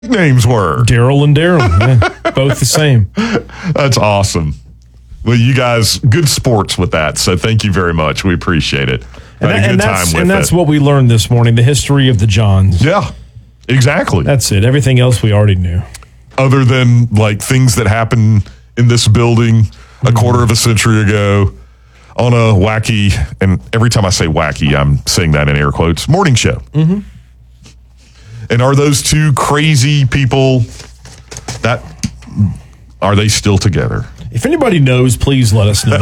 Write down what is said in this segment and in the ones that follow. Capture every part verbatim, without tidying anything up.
names were. Daryl and Daryl, yeah, both the same. That's awesome. Well, you guys, good sports with that. So thank you very much. We appreciate it. And, Had a that, good and time that's, with and that's it. what we learned this morning, the history of the Johns. Yeah, exactly. That's it. Everything else we already knew. Other than like things that happened in this building a quarter of a century ago on a wacky, and every time I say wacky, I'm saying that in air quotes, morning show. Mm-hmm. And are those two crazy people, that, are they still together? If anybody knows, please let us know.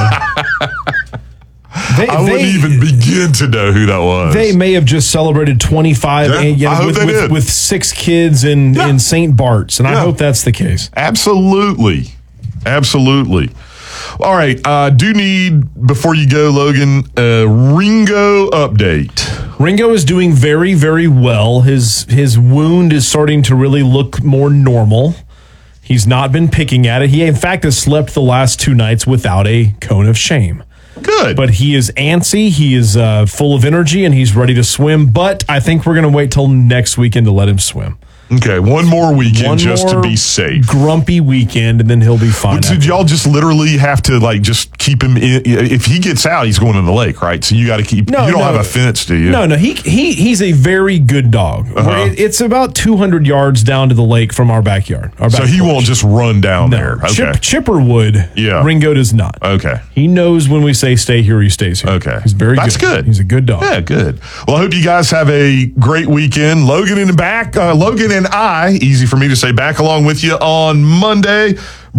They, I wouldn't they, even begin to know who that was. They may have just celebrated twenty-five Yeah, and, you know, I hope with, they with, did. with six kids in, Yeah. in Saint Bart's, and I Yeah. hope that's the case. Absolutely. Absolutely. All right. Uh, do need, before you go, Logan, a Ringo update. Ringo is doing very, very well. His his wound is starting to really look more normal. He's not been picking at it. He, in fact, has slept the last two nights without a cone of shame. Good. But he is antsy. He is uh, full of energy, and he's ready to swim. But I think we're going to wait till next weekend to let him swim. Okay, one more weekend One just more to be safe. Grumpy weekend, and then he'll be fine. Did y'all just literally have to like just keep him in? If he gets out, he's going in the lake, right? So you got to keep. No, you don't no. have a fence, do you? No, no. He he he's a very good dog. Uh-huh. It- it's about two hundred yards down to the lake from our backyard. Our So back he porch. won't just run down No. there. Okay. Chip, Chipper would. Yeah. Ringo does not. Okay. He knows when we say stay here, he stays here. Okay. He's very That's good. good. He's a good dog. Yeah, good. Well, I hope you guys have a great weekend. Logan in the back. Uh, Logan and I, easy for me to say, back along with you on Monday.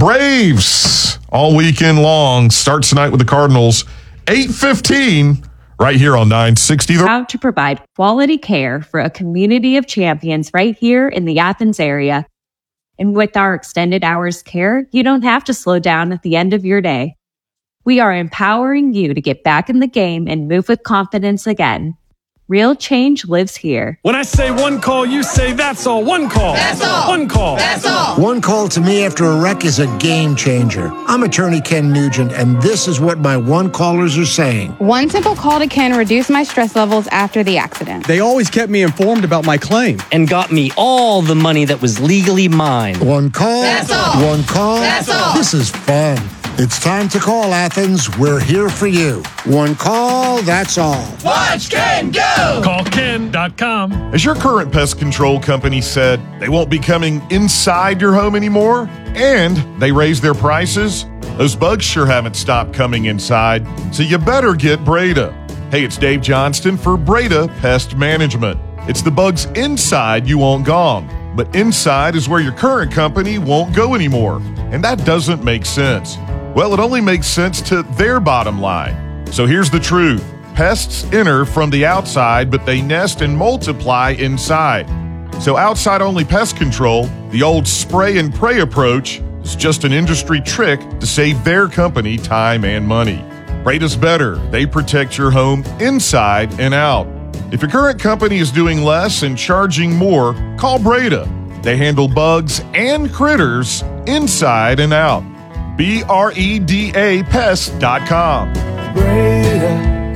Braves all weekend long. Starts tonight with the Cardinals. eight fifteen right here on nine sixty. Proud to provide quality care for a community of champions right here in the Athens area. And with our extended hours care, you don't have to slow down at the end of your day. We are empowering you to get back in the game and move with confidence again. Real change lives here. When I say one call, you say that's all. One call. That's all. One call. That's all. One call to me after a wreck is a game changer. I'm attorney Ken Nugent, and this is what my one callers are saying. One simple call to Ken reduced my stress levels after the accident. They always kept me informed about my claim. And got me all the money that was legally mine. One call. That's all. One call. That's all. This is fun. It's time to call, Athens. We're here for you. One call, that's all. Watch Ken go. Call Ken dot com. As your current pest control company said, they won't be coming inside your home anymore, and they raised their prices, those bugs sure haven't stopped coming inside, so you better get Breda. Hey, it's Dave Johnston for Breda Pest Management. It's the bugs inside you want gone, but inside is where your current company won't go anymore, and that doesn't make sense. Well, it only makes sense to their bottom line. So here's the truth. Pests enter from the outside, but they nest and multiply inside. So outside-only pest control, the old spray and pray approach, is just an industry trick to save their company time and money. Breda's better. They protect your home inside and out. If your current company is doing less and charging more, call Breda. They handle bugs and critters inside and out. B R E D A pest dot com. Breda,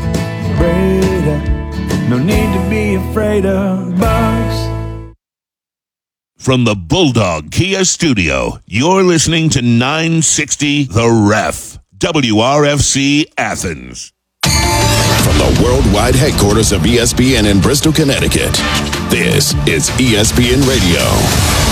Breda, no need to be afraid of bugs. From the Bulldog Kia Studio, you're listening to nine sixty The Ref, W R F C Athens. From the worldwide headquarters of E S P N in Bristol, Connecticut, this is E S P N Radio.